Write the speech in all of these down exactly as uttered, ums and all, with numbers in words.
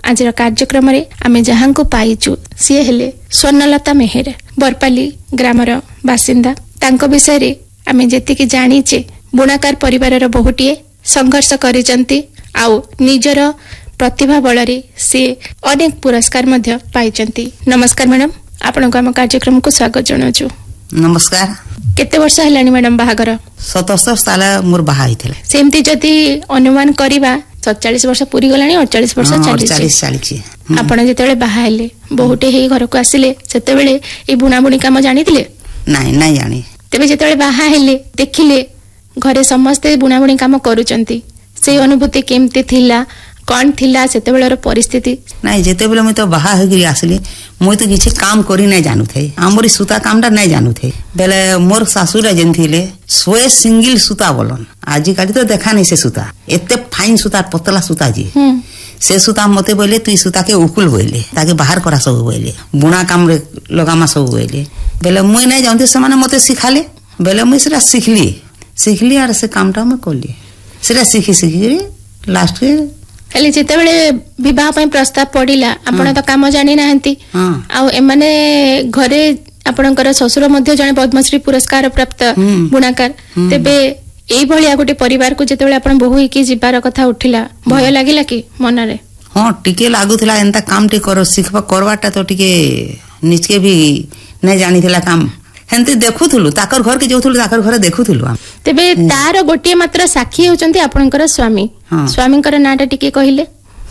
आज कार्यक्रम आम जहाँ को पाइचु सी हेले स्वर्णलता मेहेर बरपाली ग्रामर बासिंदा तांको विषय रे आम जेतिकी जानीचे बुणाकार परिवार बहुटीए संघर्ष करिसंती आउ निजर प्रतिभा बलरे से अनेक पुरस्कार मध्य पाइचंती। नमस्कार मैडम, आपण को आम कार्यक्रम को स्वागत जनाउछु। नमस्कार। केते वर्ष हेलानी मैडम बाहागर? सतस्तर साल मोर बाहा हिथिले। सेमती जदि अनुमान करिबा सैंतालीस वर्ष पूरी गलानी अड़तालीस वर्ष चालीस चालीस। आपण जेतेबेले बाहा हेले बहुटे हे घर को आसिले सेतेबेले ए बुणा बुणी काम जानिथिले? नाही नाही जानी। तेबे जेतेबेले बाहा हेले देखिले घरे समस्ते बुणा बुणी काम करूचंती से अनुभूति केमती थिला कौन थिला सेतेबेलर परिस्थिति? नाही जेतेबेले म तो बाहा हेगिरी आसली मुई तो किछि काम करी नै जानु थे हमरी सूता कामटा नै जानु थे बेले मोर सासुरा जेन थिले सोए सिंगल सूता बोलन आजि काली तो देखा नै से सूता एते फाइन सूता पतला सूता जी से सूता मते बोले तू सूता के उकुल बोले ताके बाहर करा सब बोले बुणा काम रे लगामा सब बोले बेले मुई नै जानते से माने मते सिखाले बेले मुई सेरा सिखली सिखली आर से कामटा म करली सेरा सिखी सिखी लास्ट के हेले जेतेबेले विवाह पय प्रस्ताव पडिला आपण तो काम जानि नाहंती आ एमाने घरे आपणकर ससुर मध्ये जने पद्मश्री पुरस्कार प्राप्त बुणाकार तेबे एई भलिया गोटे परिवार को जेतेबेले आपण बहु की जिबार कथा उठिला भय लागिला कि मनरे? हां टिके लागुथिला एंता काम टे करो सिखबा करवाटा तो टिके निचके भी नै जानिथिला काम हेंते देखुथुलु ताकर घर के जोथुलु ताकर घर देखुथुलु हम तेबे तार गोटे मात्र साक्षी होचंती आपनकर स्वामी स्वामींकर नाटा टिके कहिले?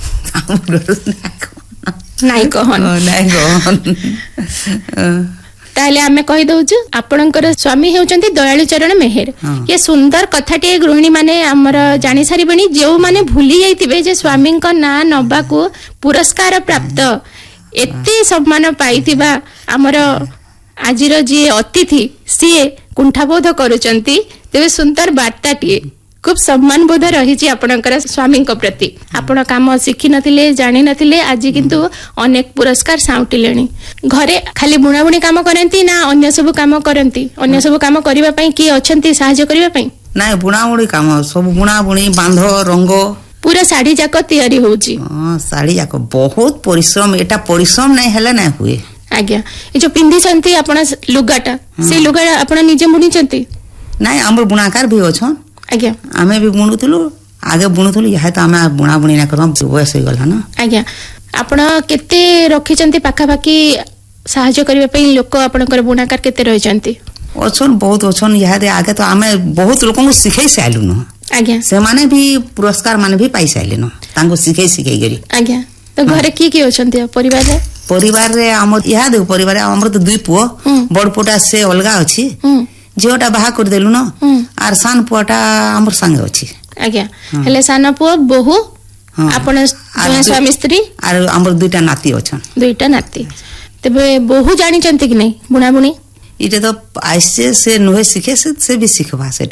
नाही कहन नाही कहन ताले आमे कहि दउछु आपनकर स्वामी हेउचंती दयालु चरण मेहेर। ये सुंदर कथाटी गृहिणी माने हमर जानि सारी बनी जेउ माने भूली जाइतिबे जे स्वामी का ना नबा को पुरस्कार प्राप्त एते सम्मान पाइतिबा हमर आजिर जी अतिथि सी कुंठाबोध करुचंती तेबे सुंदर वार्ताटी खूब सम्मान बोध रही आपणकर स्वामी प्रति आपण काम शिखी नथिले जानि नथिले आज किंतु अनेक पुरस्कार साउटिलेनी। घरे खाली बुणा बुणी काम करंती ना अन्य सब काम करंती? अन्य सब काम करिवा पई की अछंती सहाय्य करिवा पई? नाही बुणा बुणी काम सब बुणा बुणी बांध रंग पूरा साड़ी जाक तयारी होउची। हां साड़ी जाक बहुत परिश्रम एटा परिश्रम नै हेले नै हुए। आज्ञा ए जो पिंदी संती आपण लुगाटा से लुगा आपण निजे बुणी चंती? नाही हमर बुणाकार भी अछन। आज्ञा आमे भी बुणुथुलु आगे बुणुथुलु यहा त आमे बुणा बुणी ना करम वयस हो गला ना। आज्ञा आपण केते रखी चंती पाखा पाखी सहाय्य करिवे पई लोक आपनकर बुणाकार केते रहि चंती? अछन बहुत अछन यहा दे आगे तो आमे बहुत लोक को सिखै साइलु न। आज्ञा से माने भी पुरस्कार माने भी पाई साइले न तांको सिखै सिखै गरी। आज्ञा तो घरे की की अछंती परिवार रे? परिवार रे हमर यहा दे परिवार हमर तो दुई पुओ बड़ पुटा से अलगा अछि जियोटा बाहा कर देलु न आर सान पुआटा हमर संगे अछि। आज्ञा हेले सान पुओ बहु आपण स्वामी स्त्री आर हमर दुईटा नाती अछन। दुईटा नाती तबे बहु जानि चंती कि नै बुणा बुणी? इटे तो आइसे से नोहे सिखे से से भी सिखबा से